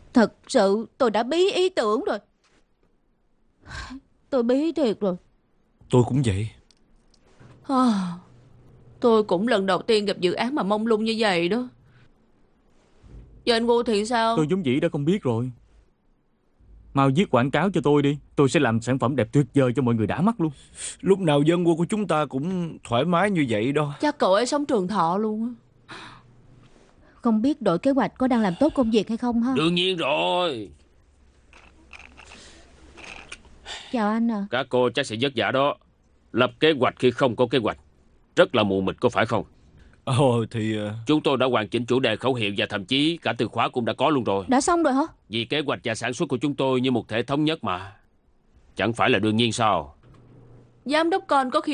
Thật sự tôi đã bí ý tưởng rồi. Tôi bí thiệt rồi. Tôi cũng vậy. À, tôi cũng lần đầu tiên gặp dự án mà mông lung như vậy đó. Giờ anh Ngô thì sao? Tôi vốn dĩ đã không biết rồi. Mau viết quảng cáo cho tôi đi. Tôi sẽ làm sản phẩm đẹp tuyệt vời cho mọi người đã mắt luôn. Lúc nào dân quân của chúng ta cũng thoải mái như vậy đó. Chắc cậu ấy sống trường thọ luôn á. Không biết đội kế hoạch có đang làm tốt công việc hay không ha? Đương nhiên rồi. Chào anh à. Các cô chắc sẽ vất vả đó. Lập kế hoạch khi không có kế hoạch rất là mù mịt, có phải không? Thì Chúng tôi đã hoàn chỉnh chủ đề, khẩu hiệu và thậm chí cả từ khóa cũng đã có luôn rồi. Đã xong rồi hả? Vì kế hoạch và sản xuất của chúng tôi như một thể thống nhất mà. Chẳng phải là đương nhiên sao? Giám đốc Con có khi